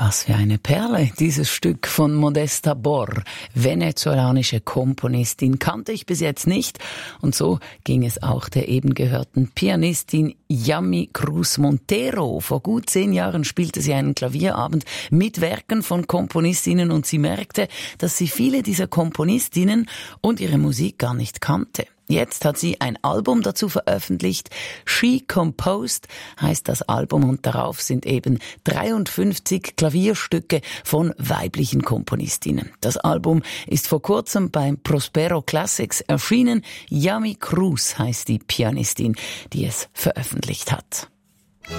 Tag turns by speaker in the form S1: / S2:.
S1: Was für eine Perle, dieses Stück von Modesta Bor. Venezolanische Komponistin kannte ich bis jetzt nicht. Und so ging es auch der eben gehörten Pianistin Yami Cruz Montero. Vor gut 10 Jahren spielte sie einen Klavierabend mit Werken von Komponistinnen und sie merkte, dass sie viele dieser Komponistinnen und ihre Musik gar nicht kannte. Jetzt hat sie ein Album dazu veröffentlicht. She Composed heißt das Album und darauf sind eben 53 Klavierstücke von weiblichen Komponistinnen. Das Album ist vor kurzem beim Prospero Classics erschienen. Yami Cruz heißt die Pianistin, die es veröffentlicht hat.